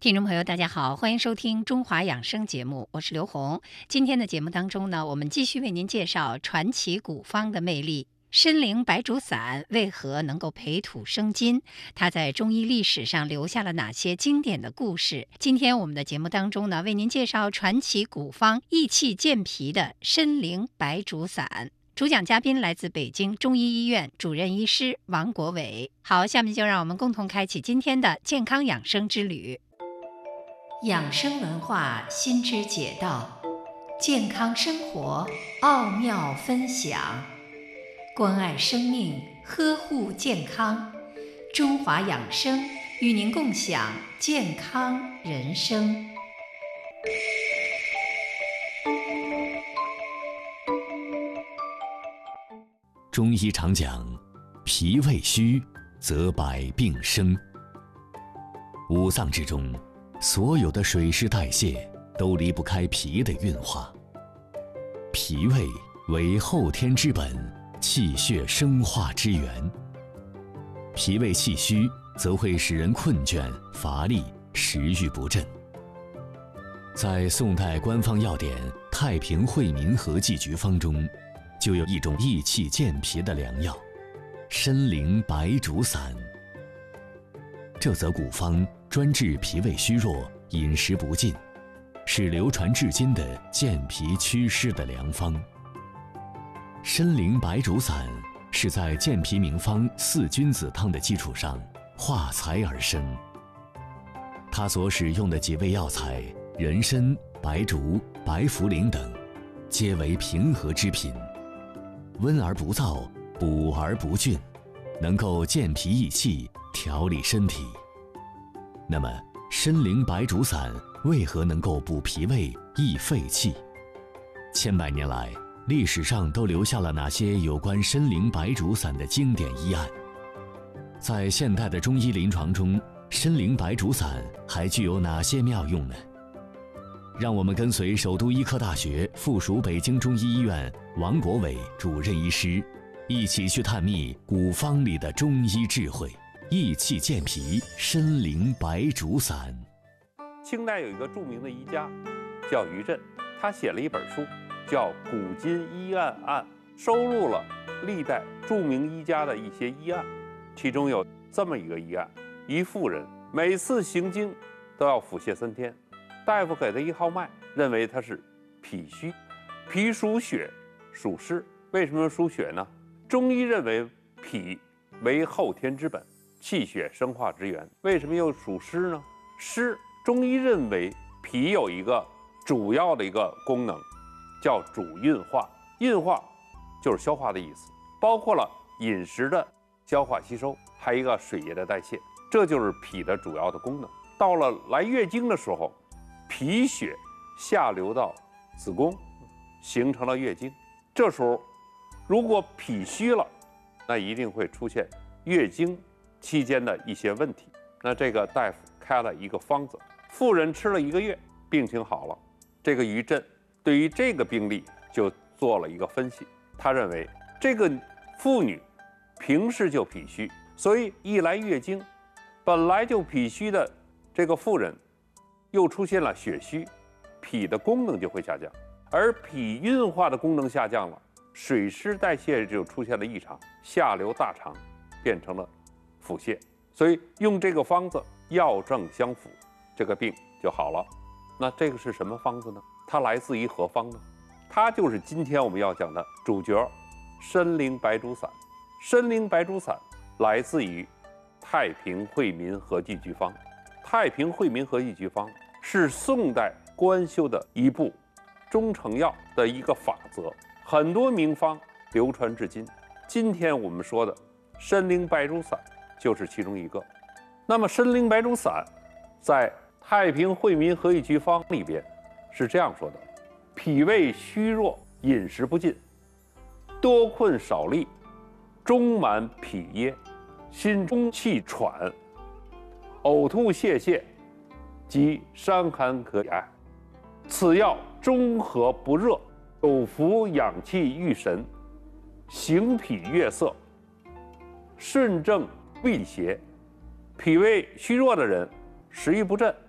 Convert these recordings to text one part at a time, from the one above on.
听众朋友，大家好，欢迎收听中华养生节目，我是刘红。今天的节目当中呢，我们继续为您介绍传奇古方的魅力。参苓白术散为何能够培土生金？它在中医历史上留下了哪些经典的故事？今天我们的节目当中呢，为您介绍传奇古方益气健脾的参苓白术散。主讲嘉宾来自北京中医医院主任医师王国伟。好，下面就让我们共同开启今天的健康养生之旅。养生文化新知解道，健康生活奥妙分享，关爱生命，呵护健康。中华养生与您共享健康人生。 中医常讲，脾胃虚则百病生。五脏之中，所有的水湿代谢都离不开脾的运化。脾胃为后天之本，气血生化之源。脾胃气虚，则会使人困倦、乏力、食欲不振。在宋代官方药典《太平惠民和剂局方》中，就有一种益气健脾的良药——参苓白术散。这则古方专治脾胃虚弱、饮食不进，是流传至今的健脾祛湿的良方。参苓白术散是在健脾名方4君子汤的基础上化材而生。它所使用的几味药材人参、白术、白茯苓等，皆为平和之品，温而不燥，补而不峻，能够健脾益气，调理身体。那么参苓白术散为何能够补脾胃、益肺气？千百年来，历史上都留下了哪些有关参苓白术散的经典医案？在现代的中医临床中，参苓白术散还具有哪些妙用呢？让我们跟随首都医科大学附属北京中医医院王国伟主任医师，一起去探秘古方里的中医智慧，益气健脾参苓白术散。 清代有一个著名的医家叫于震，他写了一本书叫《古今医案案》，收录了历代著名医家的一些医案。其中有这么一个医案：一妇人每次行经都要腹泻3天，大夫给他一号脉，认为他是脾虚。脾属血，属湿。为什么属血呢？中医认为脾为后天之本，气血生化之源。为什么又属湿呢？湿，中医认为脾有一个主要的一个功能，叫主运化。运化就是消化的意思，包括了饮食的消化吸收，还有一个水液的代谢，这就是脾的主要的功能。到了来月经的时候，脾血下流到子宫，形成了月经。这时候如果脾虚了，那一定会出现月经期间的一些问题。那这个大夫开了一个方子，妇人吃了1个月，病情好了。这个于震对于这个病例就做了一个分析，他认为这个妇女平时就脾虚，所以一来月经，本来就脾虚的这个妇人又出现了血虚，脾的功能就会下降，而脾运化的功能下降了，水湿代谢就出现了异常，下流大肠变成了腹泻。所以用这个方子药证相符，这个病就好了。那这个是什么方子呢？它来自于何方呢？它就是今天我们要讲的主角参苓白术散。参苓白术散来自于太平惠民和剂局方。太平惠民和剂局方是宋代官修的一部中成药的一个法则，很多名方流传至今。今天我们说的参苓白术散就是其中一个。那么参苓白术散在太平惠民和剂局方里边是这样说的：脾胃虚弱，饮食不进，多困少力，中满脾噎，心中气喘，呕吐泄泻，及伤寒咳癌。此药中和不热，有服养气御神，行脾悦色，顺正胃邪。脾胃虚弱的人，食欲不振，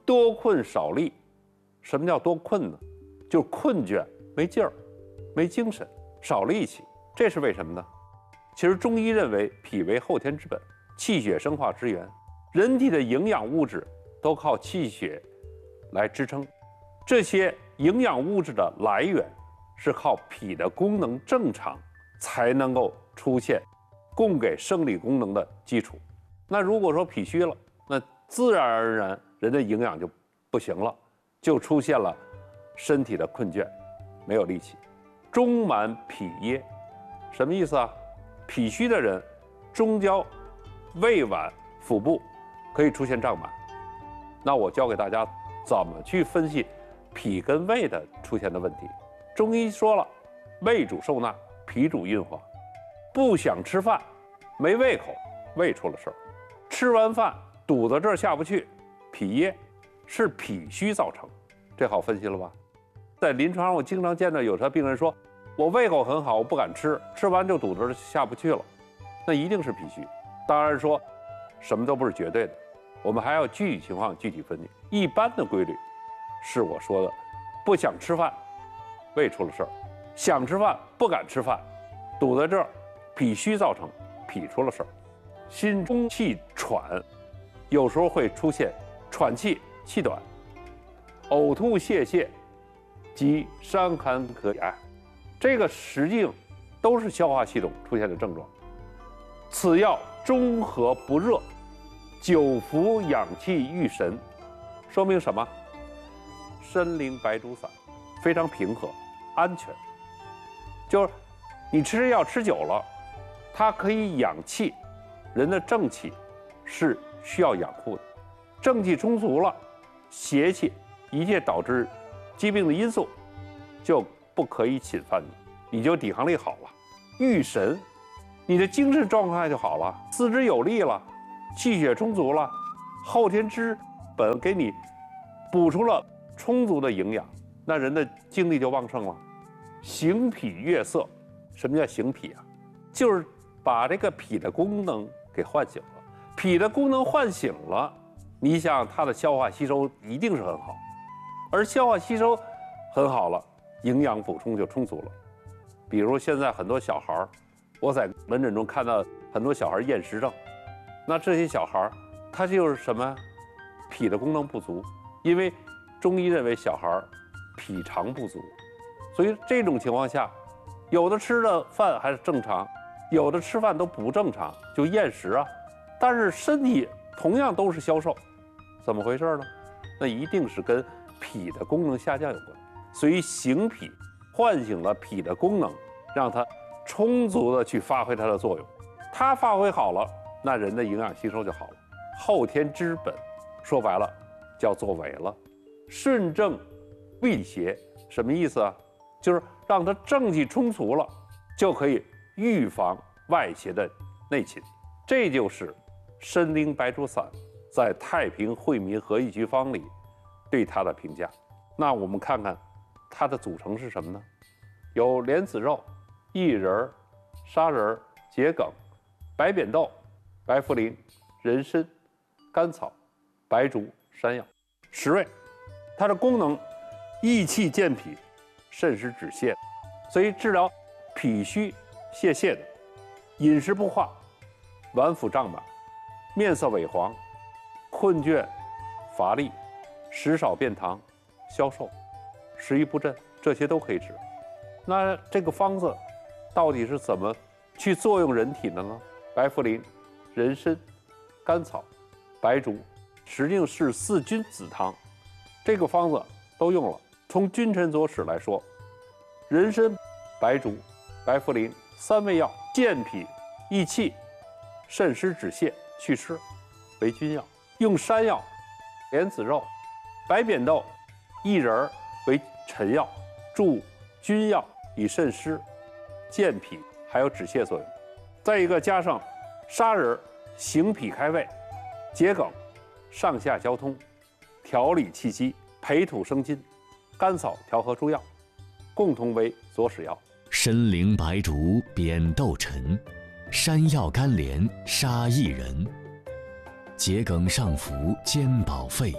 多困少力。什么叫多困呢？就是困倦、没劲儿、没精神、少力气。这是为什么呢？其实中医认为脾为后天之本，气血生化之源，人体的营养物质都靠气血来支撑。这些营养物质的来源是靠脾的功能正常才能够出现供给生理功能的基础。那如果说脾虚了，那自然而然人的营养就不行了，就出现了身体的困倦，没有力气。中满脾噎，什么意思啊？脾虚的人，中焦、胃脘、腹部可以出现胀满。那我教给大家怎么去分析脾跟胃的出现的问题。中医说了，胃主受纳，脾主运化。不想吃饭，没胃口，胃出了事儿。吃完饭肚子这儿下不去，脾噎，是脾虚造成。这好分析了吧？在临床上，我经常见到有些病人说，我胃口很好，我不敢吃，吃完就肚子下不去了，那一定是脾虚。当然说，什么都不是绝对的，我们还要具体情况具体分析。一般的规律是我说的，不想吃饭，胃出了事儿；想吃饭不敢吃饭，肚子这儿脾虚造成，脾出了事儿。心中气喘，有时候会出现喘气、气短、呕吐、泄泻及伤寒咳癌，这个实际上都是消化系统出现的症状。此药中和不热，久服养气育神，说明什么？参苓白术散非常平和、安全。就是你吃这药吃久了，它可以养气。人的正气是需要养护的，正气充足了，邪气一切导致疾病的因素就不可以侵犯你，你就抵抗力好了。育神，你的精神状态就好了，四肢有力了，气血充足了，后天之本给你补充了充足的营养，那人的精力就旺盛了。行脾悦色，什么叫行脾啊？就是把这个脾的功能给唤醒了。脾的功能唤醒了，你想它的消化吸收一定是很好，而消化吸收很好了，营养补充就充足了。比如现在很多小孩，我在门诊中看到很多小孩厌食症，那这些小孩他就是什么？脾的功能不足，因为中医认为小孩脾肠不足，所以这种情况下，有的吃的饭还是正常，有的吃饭都不正常，就厌食啊。但是身体同样都是消瘦，怎么回事呢？那一定是跟脾的功能下降有关。所以行脾唤醒了脾的功能，让它充足的去发挥它的作用。它发挥好了，那人的营养吸收就好了。后天之本，说白了叫做痿了。顺正避邪，什么意思啊？就是让它正气充足了，就可以预防外邪的内侵。这就是参苓白术散在《太平惠民和益祛方》里对它的评价。那我们看看它的组成是什么呢？有莲子肉、薏仁、砂仁、桔梗、白扁豆、白茯苓、人参、甘草、白术、山药，10味。它的功能益气健脾、渗湿止泻，所以治疗脾虚泄泻的、饮食不化、脘腹胀满、面色萎黄、困倦乏力、食少便溏、消瘦、食欲不振，这些都可以治。那这个方子到底是怎么去作用人体的呢？白茯苓、人参、甘草、白术，实际上是4君子汤。这个方子都用了。从君臣佐使来说，人参、白术、白茯苓3味药健脾益气、渗湿止泻、祛湿为君药，用山药、莲子肉、白扁豆、薏仁为臣药，助君药以渗湿、健脾还有止泻作用。再一个加上砂仁行脾开胃，桔梗上下交通，调理气机，培土生金，甘草调和诸药，共同为佐使药。 参苓白术扁豆陈，山药甘莲沙薏仁，桔梗上服兼保肺，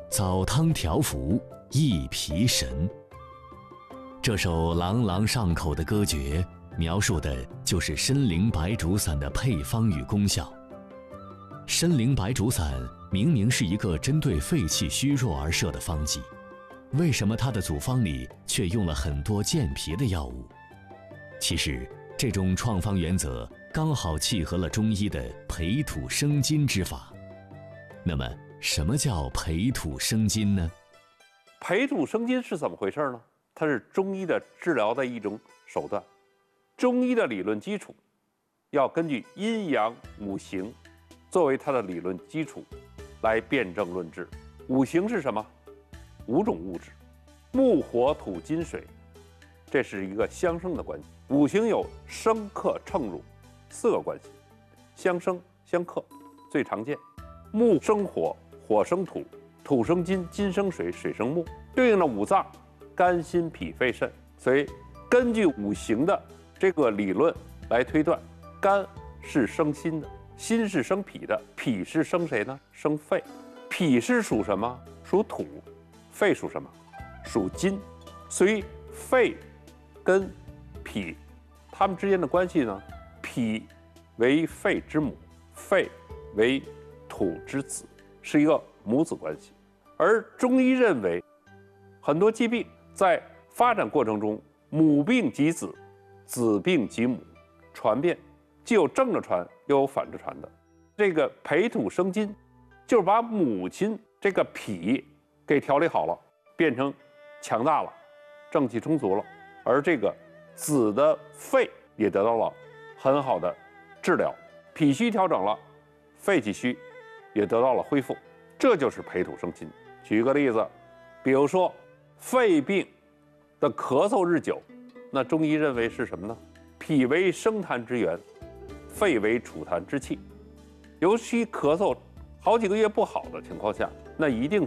澡汤调服，益脾神。这首朗朗上口的歌诀，描述的就是参苓白术散的配方与功效。参苓白术散明明是一个针对肺气虚弱而设的方剂，为什么它的组方里却用了很多健脾的药物？其实，这种创方原则刚好契合了中医的培土生金之法。那么，什么叫培土生金呢？ 培土生金是怎么回事呢？它是中医的治疗的一种手段。中医的理论基础要根据阴阳五行作为它的理论基础来辩证论治。五行是什么？5种物质：木、火、土、金、水，这是一个相生的关系。五行有生克乘入4个关系，相生相克最常见。木生火，火生土，土生金，金生水，水生木，对应的五脏：肝、心、脾、肺、肾。所以根据五行的这个理论来推断，肝是生心的，心是生脾的，脾是生谁呢？生肺。脾是属什么？属土。肺属什么？属金。所以肺跟脾它们之间的关系呢，脾为肺之母，肺为土之子，是一个母子关系。而中医认为，很多疾病在发展过程中，母病及子，子病及母，传变既有正着传，又有反着传的。这个培土生金，就是把母亲这个脾给调理好了，变成强大了，正气充足了，而这个子的肺也得到了很好的治疗，脾虚调整了，肺气虚也得到了恢复，这就是培土生金。举一个例子，比如说肺病的咳嗽日久，那中医认为是什么呢？脾为生痰之源，肺为储痰之器。尤其咳嗽好几个月不好的情况下，那一定